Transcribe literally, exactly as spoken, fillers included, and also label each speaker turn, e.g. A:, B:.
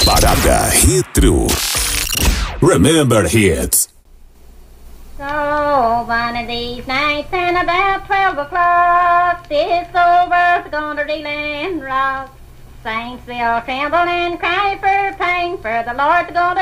A: Parada Retro. Remember hits.
B: So one of these nights and about twelve o'clock, this old world's gonna reel and rock. Saints will tremble and cry for pain, for the Lord's gonna